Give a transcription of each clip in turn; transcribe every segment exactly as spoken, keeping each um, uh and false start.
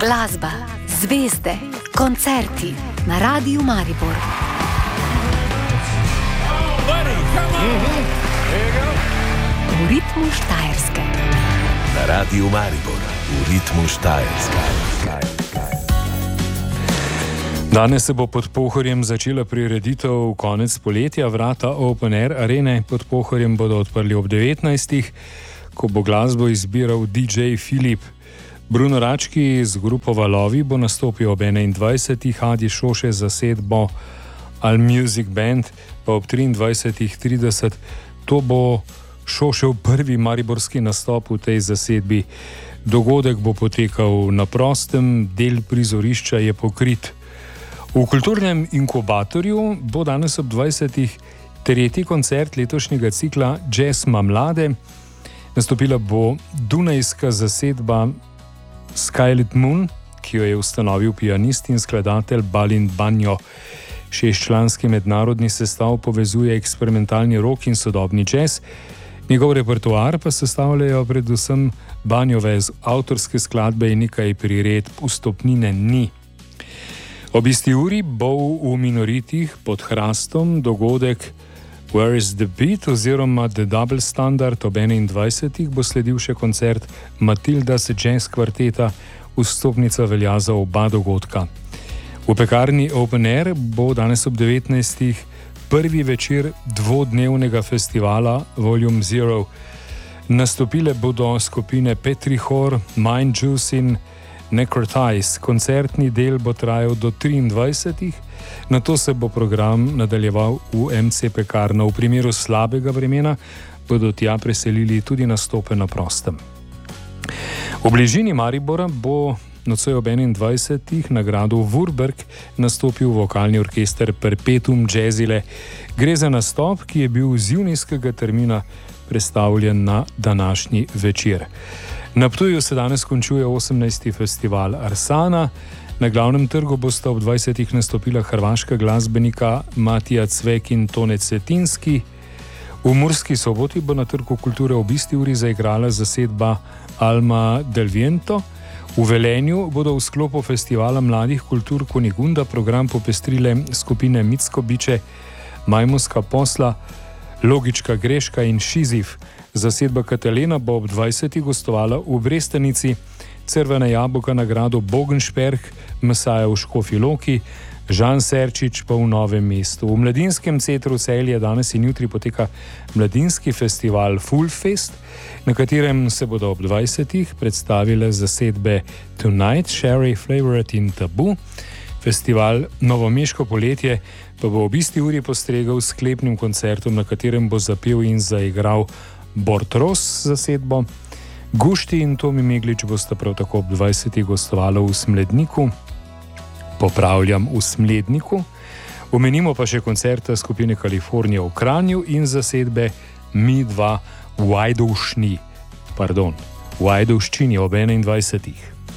Glasba, zvezde, koncerti na Radiu Maribor. V ritmu Štajerske. Na Radiu Maribor, v ritmu Štajerske. Danes se bo pod Pohorjem začela prireditev konec poletja. Vrata Open Air arene pod Pohorjem bodo odprli ob devetnajstih, ko bo glasbo izbiral D J Filip. Bruno Rački z grupo Valovi bo nastopil ob enaindvajsetih, Adi Šoše za zasedbo All Music Band pa ob triindvajsetih trideset. To bo Šošev prvi mariborski nastop v tej zasedbi. Dogodek bo potekal na prostem, del prizorišča je pokrit. V kulturnem inkubatorju bo danes ob dvajsetih tretji koncert letošnjega cikla Jazz ma mlade. Nastopila bo dunajska zasedba Skylit Moon, ki jo je ustanovil pianist in skladatelj Balint Banjo. Šestčlanski mednarodni sestav povezuje eksperimentalni rock in sodobni jazz. Njegov repertoar pa sestavljajo predvsem Banjove avtorske skladbe in nekaj priredb, vstopnine ni. Ob isti uri bo v Minoritih pod Hrastom dogodek Where is the Beat oziroma The Double Standard. Ob enaindvajsetih bo sledil še koncert Matildas Jazz kvarteta. Vstopnica velja za oba dogodka. V pekarni Open Air bo danes ob devetnajstih prvi večer dvodnevnega festivala Volume Zero. Nastopile bodo skupine Petrihor, Mind Juice in Necrotize. Koncertni del bo trajal do triindvajsetih, nato se bo program nadaljeval v M C Pekarno. V primeru slabega vremena bodo tja preselili tudi nastope na prostem. V bližini Maribora bo nocoj ob enaindvajsetih na gradu Vurberg nastopil vokalni orkester Perpetuum Jazzile. Gre za nastop, ki je bil z junijskega termina prestavljen na današnji večer. Na Ptuju se danes končuje osemnajsti festival Arsana. Na glavnem trgu bosta ob dvajsetih nastopila hrvaška glasbenika Matija Cvek in Tone Cetinski. V Murski Soboti bo na Trgu kulture ob isti uri zaigrala zasedba Alma del Viento. V Velenju bodo v sklopu festivala mladih kultur Kunigunda program popestrile skupine Mitsko biče, Majmunska posla, Logička greška in Šizif. Zasedba Katalena bo ob dvajsetih gostovala v Brestanici, Crvena jabolka na gradu Bogenšperk, Mesaja v Škofji Loki, Žan Serčič pa v Novem mestu. V Mladinskem centru Celje danes in jutri poteka mladinski festival Full Fest, na katerem se bodo ob dvajsetih predstavile zasedbe Tonight, Sherry, Favorite in Tabu. Festival Novomeško poletje pa bo ob isti uri postregel s sklepnim koncertom, na katerem bo zapel in zaigral Bortros zasedbo. Gušti in Tomi Meglič bosta prav tako ob dvajsetih gostovala v Smledniku. Popravljam, v Smledniku. Omenimo pa še koncerta skupine Kalifornija v Kranju in zasedbe Mi dva v Ajdovščini. Pardon, v Ajdovščini ob enaindvajsetih.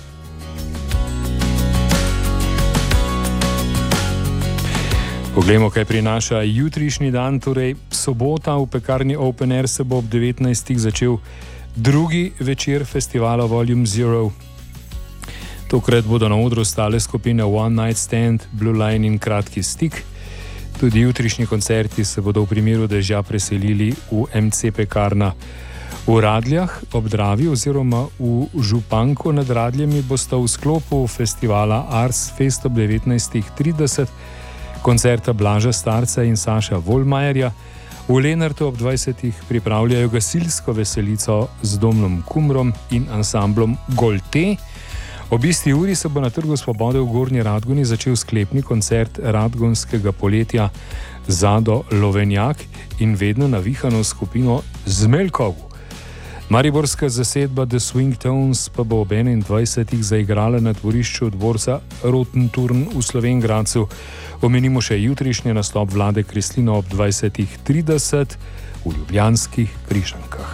Poglejmo, kaj prinaša jutrišnji dan, torej sobota. V pekarni Open Air se bo ob devetnajstih začel drugi večer festivala Volume Zero. Tokrat bodo na odru stale skupine One Night Stand, Blue Line in Kratki stik. Tudi jutrišnji koncerti se bodo v primeru dežja preselili v M C Pekarna. V Radljah ob Dravi oziroma v Županku nad Radljami bosta v sklopu festivala Ars Fest ob devetnajstih trideset koncerta Blaža Starca in Saša Volmajerja. V Lenartu ob dvajsetih pripravljajo gasilsko veselico z Domnom Kumrom in ansamblom Golte. Ob isti uri se bo na Trgu Svobode v Gornji Radgoni začel sklepni koncert radgonskega poletja Zado Lovenjak in vedno navihano skupino Zmelkov. Mariborska zasedba The Swing Tones pa bo ob enaindvajsetih zaigrala na dvorišču dvorca Rotenturn v Slovenj Gradcu. Omenimo še jutrišnji nastop Vlade Kreslina ob dvajsetih trideset v Ljubljanskih Križankah.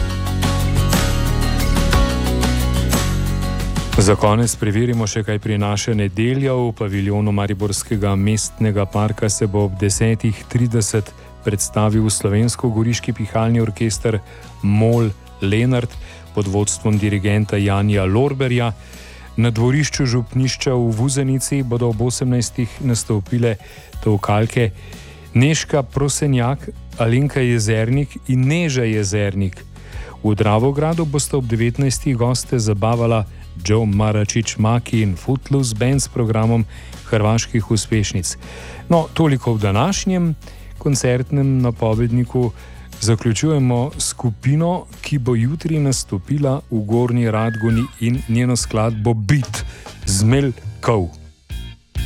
Za konec preverimo še, kaj prinaša nedelja. V paviljonu Mariborskega mestnega parka se bo ob desetih trideset predstavil slovensko-goriški pihalni orkester Mol Lenart pod vodstvom dirigenta Janija Lorberja. Na dvorišču župnišča v Vuzenici bodo ob osemnajstih nastopile tolkalke Nežka Prosenjak, Alenka Jezernik in Neža Jezernik. V Dravogradu boste ob devetnajstih goste zabavala Joe Maračić Maki in Footloose Band s programom hrvaških uspešnic. No, toliko v današnjem koncertnem napovedniku. Zaključujemo skupino, ki bo jutri nastopila v Gornji Radgoni in njeno skladbo Bit Zmelkov.